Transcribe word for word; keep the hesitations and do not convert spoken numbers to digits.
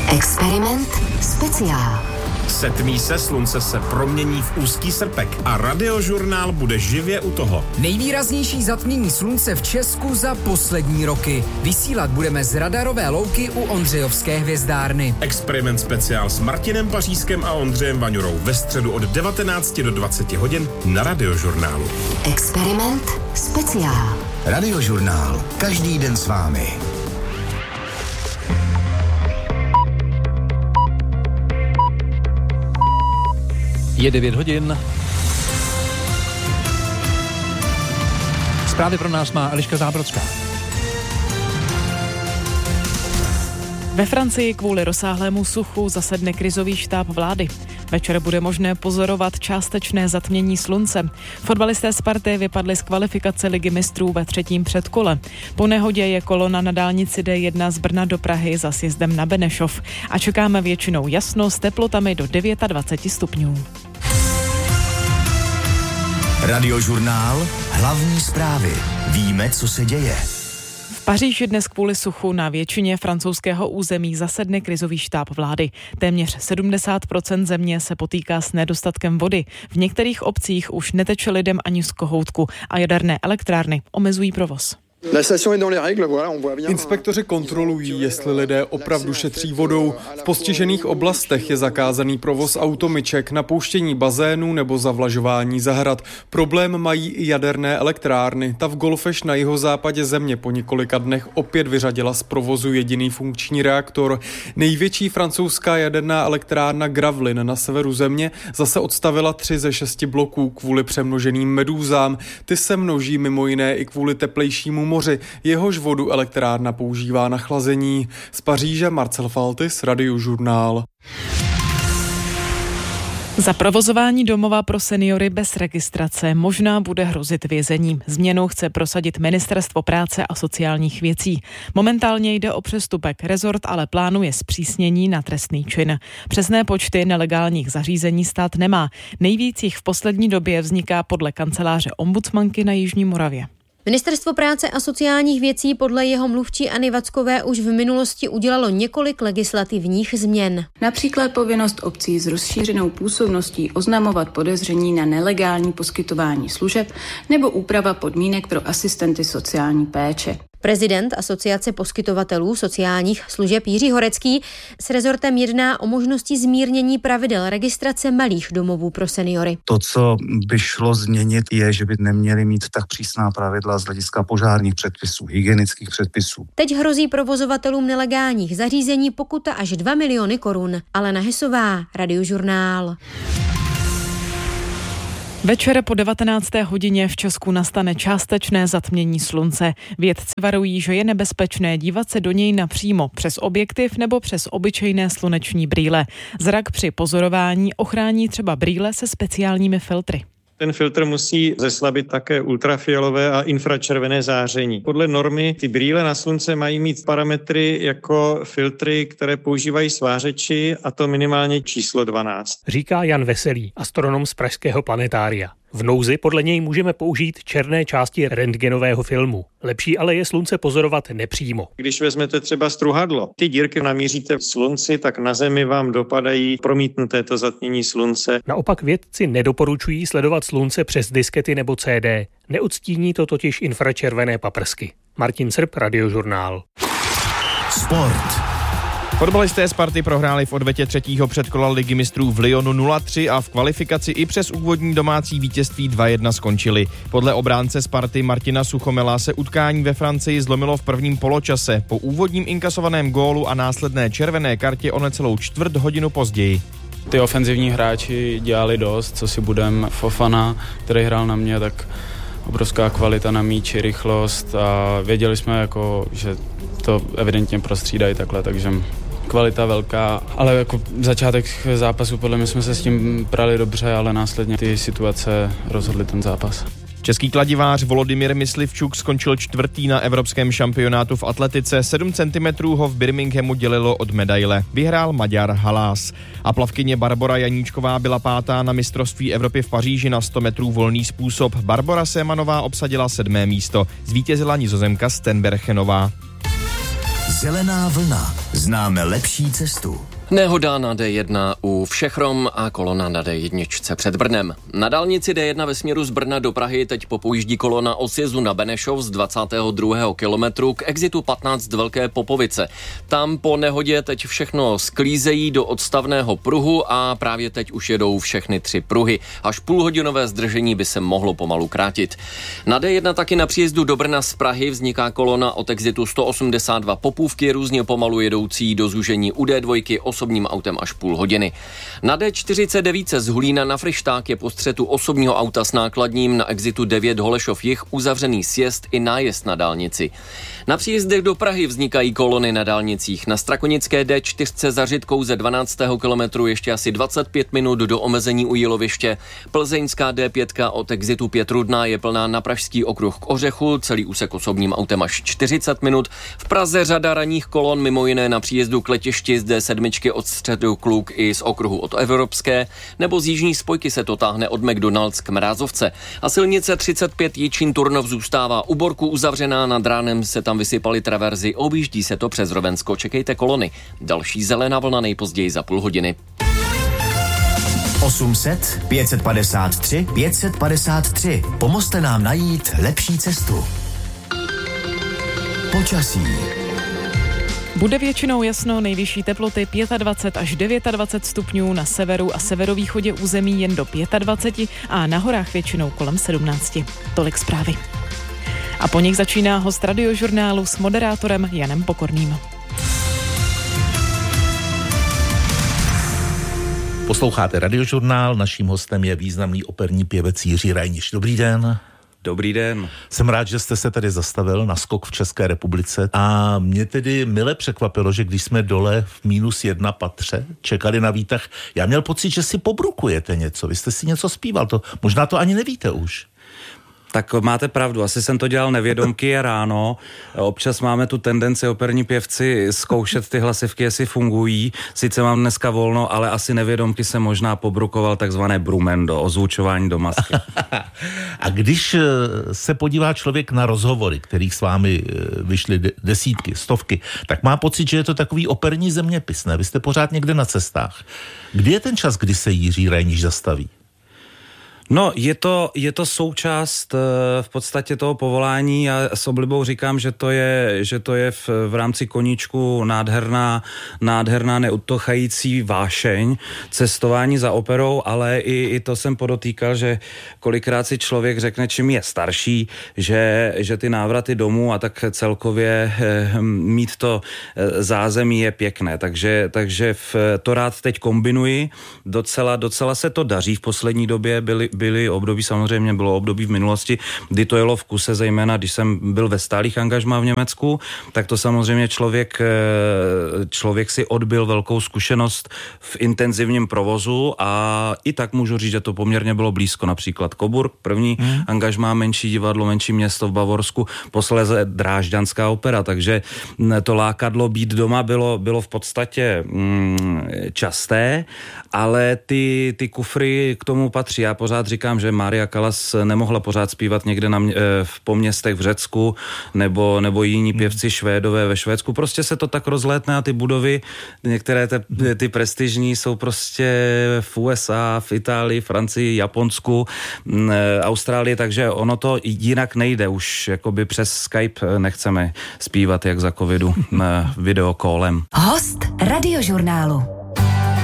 Experiment speciál. Setmí se, slunce se promění v úzký srpek a Radiožurnál bude živě u toho. Nejvýraznější zatmění slunce v Česku za poslední roky. Vysílat budeme z radarové louky u Ondřejovské hvězdárny. Experiment speciál s Martinem Pařískem a Ondřejem Vaňurou ve středu od devatenácti do dvaceti hodin na Radiožurnálu. Experiment speciál. Radiožurnál. Každý den s vámi. Je devět hodin. Zprávy pro nás má Eliška Zábrodská. Ve Francii kvůli rozsáhlému suchu zasedne krizový štáb vlády. Večer bude možné pozorovat částečné zatmění slunce. Fotbalisté Sparty vypadli z kvalifikace Ligy mistrů ve třetím předkole. Po nehodě je kolona na dálnici D jedna z Brna do Prahy za sjezdem na Benešov. A čekáme většinou jasno s teplotami do dvacet devět stupňů. Radiožurnál. Hlavní zprávy. Víme, co se děje. V Paříži dnes kvůli suchu na většině francouzského území zasedne krizový štáb vlády. Téměř sedmdesát procent země se potýká s nedostatkem vody. V některých obcích už neteče lidem ani z kohoutku a jaderné elektrárny omezují provoz. Inspektoři kontrolují, jestli lidé opravdu šetří vodou. V postižených oblastech je zakázaný provoz automyček, napouštění bazénů nebo zavlažování zahrad. Problém mají i jaderné elektrárny. Ta v Golfeš na jihozápadě země po několika dnech opět vyřadila z provozu jediný funkční reaktor. Největší francouzská jaderná elektrárna Gravelines na severu země zase odstavila tři ze šesti bloků kvůli přemnoženým medúzám. Ty se množí mimo jiné i kvůli teplejšímu moři, jehož vodu elektrárna používá na chlazení. Z Paříže Marcel Faltis, Radiožurnál. Za provozování domova pro seniory bez registrace možná bude hrozit vězení. Změnu chce prosadit Ministerstvo práce a sociálních věcí. Momentálně jde o přestupek, rezort ale plánuje zpřísnění na trestný čin. Přesné počty nelegálních zařízení stát nemá. Nejvíc jich v poslední době vzniká podle kanceláře ombudsmanky na Jižní Moravě. Ministerstvo práce a sociálních věcí podle jeho mluvčí Anny Vackové už v minulosti udělalo několik legislativních změn. Například povinnost obcí s rozšířenou působností oznamovat podezření na nelegální poskytování služeb nebo úprava podmínek pro asistenty sociální péče. Prezident Asociace poskytovatelů sociálních služeb Jiří Horecký s rezortem jedná o možnosti zmírnění pravidel registrace malých domovů pro seniory. To, co by šlo změnit, je, že by neměli mít tak přísná pravidla z hlediska požárních předpisů, hygienických předpisů. Teď hrozí provozovatelům nelegálních zařízení pokuta až dva miliony korun. Alena Hesová, Radiožurnál. Večer po devatenácté hodině v Česku nastane částečné zatmění slunce. Vědci varují, že je nebezpečné dívat se do něj napřímo přes objektiv nebo přes obyčejné sluneční brýle. Zrak při pozorování ochrání třeba brýle se speciálními filtry. Ten filtr musí zeslabit také ultrafialové a infračervené záření. Podle normy ty brýle na slunce mají mít parametry jako filtry, které používají svářeči, a to minimálně číslo dvanáct. Říká Jan Veselý, astronom z pražského planetária. V nouzi podle něj můžeme použít černé části rentgenového filmu. Lepší ale je slunce pozorovat nepřímo. Když vezmete třeba struhadlo, ty dírky namíříte v slunci, tak na zemi vám dopadají promítnuté to zatmění slunce. Naopak vědci nedoporučují sledovat slunce přes diskety nebo C D. Neodstíní to totiž infračervené paprsky. Martin Srb, Radiožurnál. Sport. Fotbalisté Sparty prohráli v odvetě třetího předkola Ligy mistrů v Lyonu nula tři a v kvalifikaci i přes úvodní domácí vítězství dva jedna skončili. Podle obránce Sparty Martina Suchomela se utkání ve Francii zlomilo v prvním poločase po úvodním inkasovaném gólu a následné červené kartě o necelou čtvrt hodinu později. Ty ofenzivní hráči dělali dost, co si budem. Fofana, který hrál na mě, tak obrovská kvalita na míči, rychlost a věděli jsme, jako, že to evidentně prostřídají takhle, takže kvalita velká, ale jako začátek zápasu podle mě jsme se s tím prali dobře, ale následně ty situace rozhodly ten zápas. Český kladivář Volodymyr Myslivčuk skončil čtvrtý na evropském šampionátu v atletice. sedm centimetrů ho v Birminghamu dělilo od medaile. Vyhrál Maďar Halás. A plavkyně Barbora Janíčková byla pátá na mistrovství Evropy v Paříži na sto metrů volný způsob. Barbora Sémanová obsadila sedmé místo. Zvítězila Nizozemka Stenberchenová. Zelená vlna. Známe lepší cestu. Nehoda na D jedna u Všechrom a kolona na D jedna před Brnem. Na dálnici D jedna ve směru z Brna do Prahy teď popojíždí kolona od sjezdu na Benešov z dvacátého druhého kilometru k exitu patnáct Velké Popovice. Tam po nehodě teď všechno sklízejí do odstavného pruhu a právě teď už jedou všechny tři pruhy. Až půlhodinové zdržení by se mohlo pomalu krátit. Na D jedna taky na příjezdu do Brna z Prahy vzniká kolona od exitu sto osmdesát dva Popůvky, různě pomalu jedoucí do zúžení u D dva osobním autem až půl hodiny. Na D čtyřicet devět z Hulína na Fryšták je po střetu osobního auta s nákladním na exitu devět Holešov jih uzavřený sjezd i nájezd na dálnici. Na příjezdech do Prahy vznikají kolony na dálnicích. Na strakonické D čtyři za Řitkou ze dvanáctého kilometru ještě asi dvacet pět minut do omezení u Jíloviště. Plzeňská D pět od exitu Pětrudná je plná na Pražský okruh k Ořechu, celý úsek osobním autem až čtyřicet minut. V Praze řada ranních kolon, mimo jiné na příjezdu k letišti z D sedm od středu Kluk i z okruhu od Evropské, nebo z jižní spojky se to táhne od McDonald's k Mrázovce. A silnice třicet pět Jičín Turnov zůstává u Borku uzavřená, nad ránem se tam vysypaly traverzy, objíždí se to přes Rovensko, čekejte kolony. Další zelená vlna nejpozději za půl hodiny. osm set pět set padesát tři pět set padesát tři. Pomozte nám najít lepší cestu. Počasí. Bude většinou jasno, nejvyšší teploty dvacet pět až dvacet devět stupňů, na severu a severovýchodě území jen do dvacet pět a na horách většinou kolem sedmnáct. Tolik zprávy. A po nich začíná host Radiožurnálu s moderátorem Janem Pokorným. Posloucháte Radiožurnál, naším hostem je významný operní pěvec Jiří Reiniš. Dobrý den. Dobrý den. Jsem rád, že jste se tady zastavil na skok v České republice a mě tedy mile překvapilo, že když jsme dole v mínus jedna patře čekali na výtah, já měl pocit, že si pobrukujete něco, vy jste si něco zpíval, to, možná to ani nevíte už. Tak máte pravdu, asi jsem to dělal nevědomky a ráno. Občas máme tu tendenci operní pěvci zkoušet ty hlasivky, jestli fungují. Sice mám dneska volno, ale asi nevědomky jsem možná pobrukoval takzvané brumendo, ozvučování do masky. A když se podívá člověk na rozhovory, kterých s vámi vyšly desítky, stovky, tak má pocit, že je to takový operní zeměpis, ne? Vy jste pořád někde na cestách. Kdy je ten čas, kdy se Jiří Reiniš zastaví? No, je to, je to součást v podstatě toho povolání. Já s oblibou říkám, že to je, že to je v, v rámci koníčku nádherná, nádherná neutochající vášeň, cestování za operou, ale i, i to jsem podotýkal, že kolikrát si člověk řekne, čím je starší, že, že ty návraty domů a tak celkově eh, mít to eh, zázemí je pěkné. Takže, takže v, to rád teď kombinuji. Docela, docela se to daří v poslední době. Byly byly období, samozřejmě bylo období v minulosti, kdy to jelo v kuse, zejména když jsem byl ve stálých angažmá v Německu, tak to samozřejmě člověk, člověk si odbyl velkou zkušenost v intenzivním provozu a i tak můžu říct, že to poměrně bylo blízko, například Coburg, první hmm. angažmá, menší divadlo, menší město v Bavorsku, posléze Drážďanská opera, takže to lákadlo být doma bylo, bylo v podstatě mm, časté, ale ty, ty kufry k tomu patří. Já pořád říkám, že Mária Kalas nemohla pořád zpívat někde na mě, v poměstech v Řecku nebo, nebo jiní pěvci Švédové ve Švédsku. Prostě se to tak rozlétne a ty budovy, některé te, ty prestižní jsou prostě v U S A, v Itálii, Francii, Japonsku, Austrálii, takže ono to jinak nejde. Už jakoby přes Skype nechceme zpívat jak za covidu videokólem. Host Radiožurnálu.